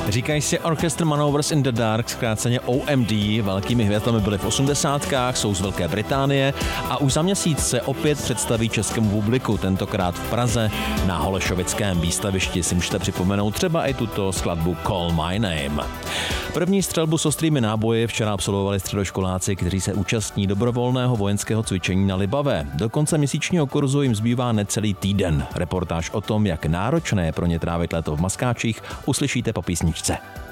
Říkají si Orchestra Maneuvers in the Dark, zkráceně OMD. Velkými hvězdami byly v 80kách, jsou z Velké Británie a už za měsíc se opět představí českému publiku, tentokrát v Praze na Holešovickém výstavišti. Si můžete připomenout třeba i tuto skladbu Call My Name. První střelbu s ostrými náboji včera absolvovali středoškoláci, kteří se účastní dobrovolného vojenského cvičení na Libavé. Do konce měsíčního kurzu jim zbývá necelý týden. Reportáž o tom, jak náročné je pro ně trávit léto v Maskáčích, uslyšíte po písničce.